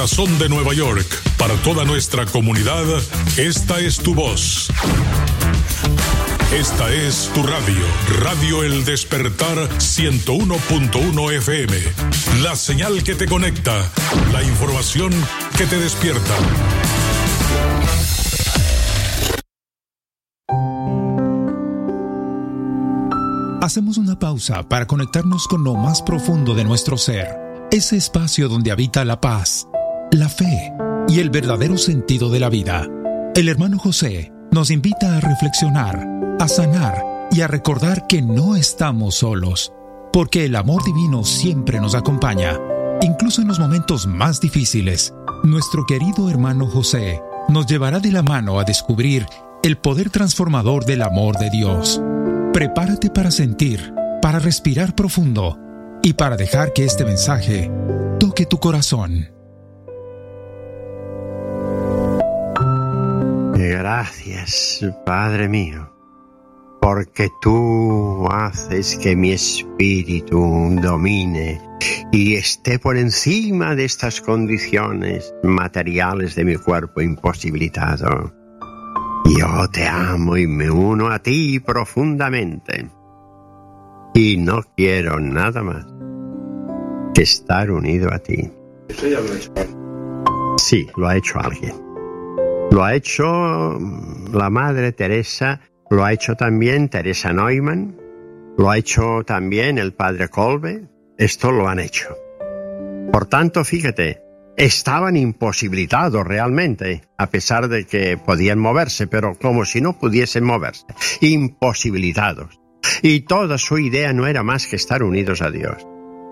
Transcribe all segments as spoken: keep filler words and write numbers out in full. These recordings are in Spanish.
Corazón de Nueva York, para toda nuestra comunidad, esta es tu voz. Esta es tu radio, Radio El Despertar ciento uno punto uno F M. La señal que te conecta, la información que te despierta. Hacemos una pausa para conectarnos con lo más profundo de nuestro ser, ese espacio donde habita la paz, la fe y el verdadero sentido de la vida. El hermano José nos invita a reflexionar, a sanar y a recordar que no estamos solos, porque el amor divino siempre nos acompaña, incluso en los momentos más difíciles. Nuestro querido hermano José nos llevará de la mano a descubrir el poder transformador del amor de Dios. Prepárate para sentir, para respirar profundo y para dejar que este mensaje toque tu corazón. Gracias, Padre mío, porque tú haces que mi espíritu domine y esté por encima de estas condiciones materiales de mi cuerpo imposibilitado. Yo te amo y me uno a ti profundamente. Y no quiero nada más que estar unido a ti. ¿Eso ya lo ha hecho? Sí, lo ha hecho alguien. Lo ha hecho la Madre Teresa, lo ha hecho también Teresa Neumann, lo ha hecho también el Padre Kolbe. Esto lo han hecho. Por tanto, fíjate, estaban imposibilitados realmente, a pesar de que podían moverse, pero como si no pudiesen moverse, imposibilitados. Y toda su idea no era más que estar unidos a Dios.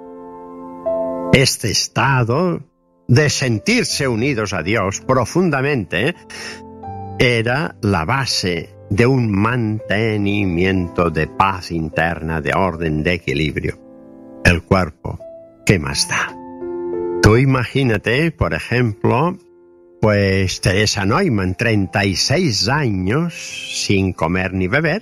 Este estado de sentirse unidos a Dios profundamente era la base de un mantenimiento de paz interna, de orden, de equilibrio. El cuerpo, ¿qué más da? Tú imagínate, por ejemplo, pues Teresa Neumann, treinta y seis años sin comer ni beber,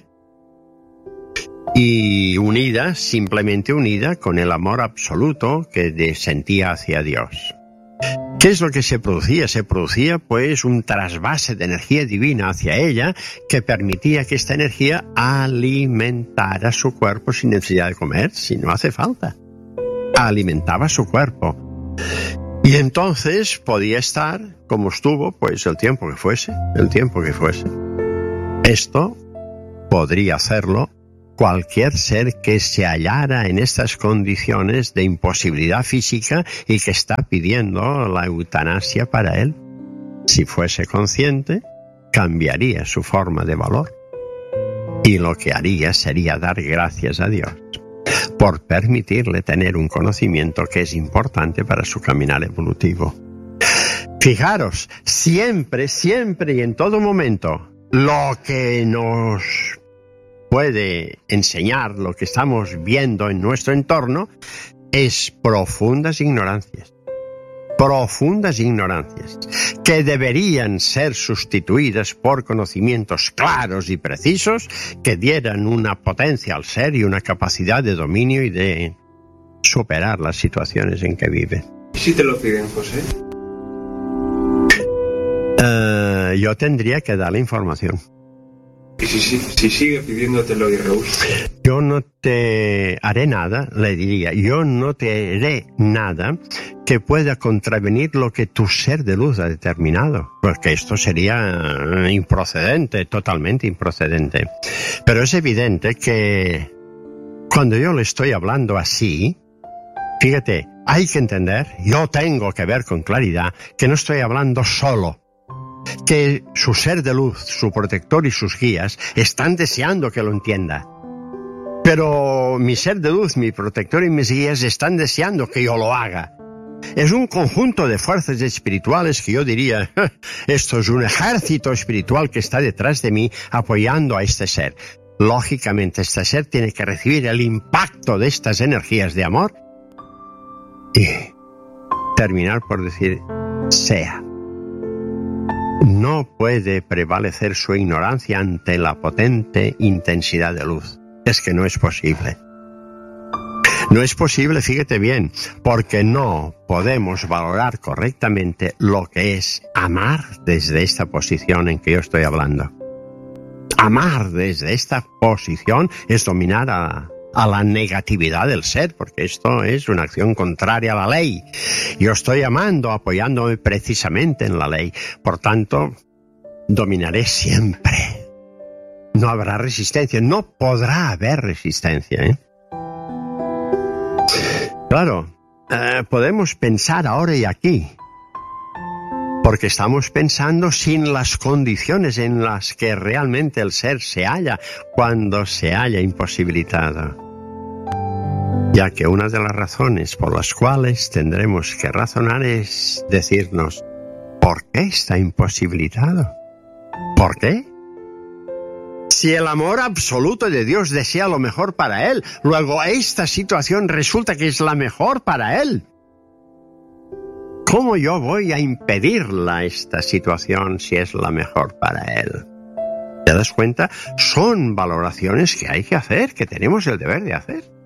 y unida, simplemente unida, con el amor absoluto que sentía hacia Dios. ¿Qué es lo que se producía? Se producía, pues, un trasvase de energía divina hacia ella que permitía que esta energía alimentara su cuerpo sin necesidad de comer, si no hace falta. Alimentaba su cuerpo. Y entonces podía estar como estuvo, pues, el tiempo que fuese, el tiempo que fuese. Esto podría hacerlo cualquier ser que se hallara en estas condiciones de imposibilidad física y que está pidiendo la eutanasia para él. Si fuese consciente, cambiaría su forma de valor. Y lo que haría sería dar gracias a Dios por permitirle tener un conocimiento que es importante para su caminar evolutivo. Fijaros, siempre, siempre y en todo momento, lo que nos puede enseñar, lo que estamos viendo en nuestro entorno, es profundas ignorancias. Profundas ignorancias que deberían ser sustituidas por conocimientos claros y precisos que dieran una potencia al ser y una capacidad de dominio y de superar las situaciones en que vive. ¿Y si te lo piden, José? Uh, yo tendría que dar la información. ¿Y si, si, si sigue pidiéndotelo y rehúsa? Yo no te haré nada, le diría, yo no te haré nada que pueda contravenir lo que tu ser de luz ha determinado, porque esto sería improcedente, totalmente improcedente. Pero es evidente que cuando yo le estoy hablando así, fíjate, hay que entender, yo tengo que ver con claridad que no estoy hablando solo, que su ser de luz, su protector y sus guías están deseando que lo entienda. Pero mi ser de luz, mi protector y mis guías están deseando que yo lo haga. Es un conjunto de fuerzas espirituales que yo diría, esto es un ejército espiritual que está detrás de mí apoyando a este ser. Lógicamente, este ser tiene que recibir el impacto de estas energías de amor y terminar por decir, sea. No puede prevalecer su ignorancia ante la potente intensidad de luz. Es que no es posible. No es posible, fíjate bien, porque no podemos valorar correctamente lo que es amar desde esta posición en que yo estoy hablando. Amar desde esta posición es dominar a, a la negatividad del ser, porque esto es una acción contraria a la ley. Yo estoy amando, apoyándome precisamente en la ley. Por tanto, dominaré siempre. No habrá resistencia, no podrá haber resistencia, ¿eh? Claro, eh, podemos pensar ahora y aquí, porque estamos pensando sin las condiciones en las que realmente el ser se halla cuando se halla imposibilitado. Ya que una de las razones por las cuales tendremos que razonar es decirnos, ¿por qué está imposibilitado? ¿Por qué? Si el amor absoluto de Dios desea lo mejor para él, luego esta situación resulta que es la mejor para él. ¿Cómo yo voy a impedirla esta situación si es la mejor para él? ¿Te das cuenta? Son valoraciones que hay que hacer, que tenemos el deber de hacer.